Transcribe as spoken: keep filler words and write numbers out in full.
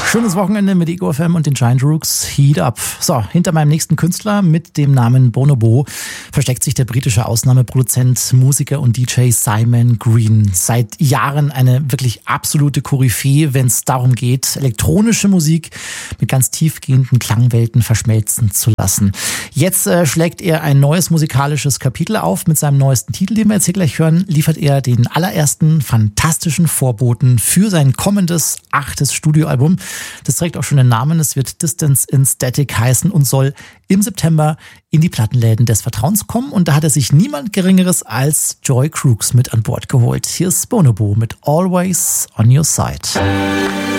Schönes Wochenende mit Ego F M und den Giant Rooks. Heat up. So, hinter meinem nächsten Künstler mit dem Namen Bonobo versteckt sich der britische Ausnahmeproduzent, Musiker und D J Simon Green. Seit Jahren eine wirklich absolute Koryphäe, wenn es darum geht, elektronische Musik mit ganz tiefgehenden Klangwelten verschmelzen zu lassen. Jetzt äh, schlägt er ein neues musikalisches Kapitel auf. Mit seinem neuesten Titel, den wir jetzt hier gleich hören, liefert er den allerersten fantastischen Vorboten für sein kommendes achtes Studioalbum. Das trägt auch schon den Namen. Es wird Distance in Static heißen und soll im September in die Plattenläden des Vertrauens kommen. Und da hat er sich niemand Geringeres als Joy Crookes mit an Bord geholt. Hier ist Bonobo mit Always on Your Side.